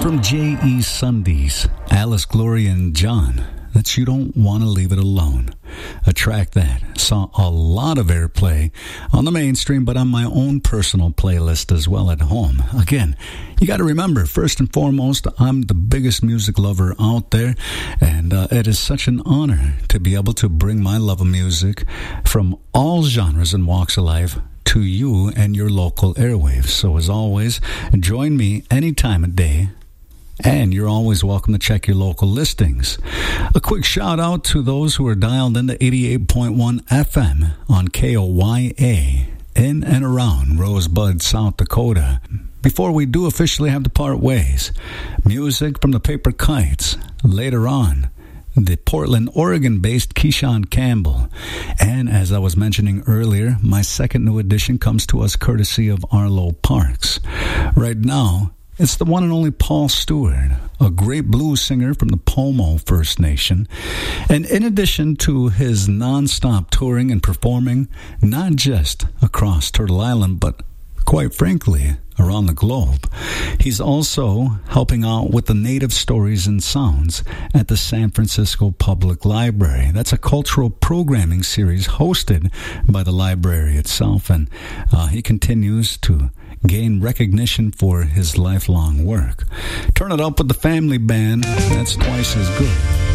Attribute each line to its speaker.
Speaker 1: from J.E. Sundays, Alice, Gloria, and John. That's You Don't Want to Leave It Alone. A track that saw a lot of airplay on the mainstream, but on my own personal playlist as well at home. Again, you got to remember, first and foremost, I'm the biggest music lover out there, and it is such an honor to be able to bring my love of music from all genres and walks of life to you and your local airwaves. So as always, join me any time of day, and you're always welcome to check your local listings. A quick shout out to those who are dialed into 88.1 FM on KOYA in and around Rosebud, South Dakota. Before we do officially have to part ways, music from the Paper Kites. Later on, the Portland, Oregon-based Keyshawn Campbell. And as I was mentioning earlier, my second new addition comes to us courtesy of Arlo Parks. Right now, it's the one and only Paul Stewart, a great blues singer from the Pomo First Nation. And in addition to his non-stop touring and performing, not just across Turtle Island, but quite frankly, around the globe, he's also helping out with the Native Stories and Sounds at the San Francisco Public Library. That's a cultural programming series hosted by the library itself, and he continues to gain recognition for his lifelong work. Turn it up with the family band. That's twice as good.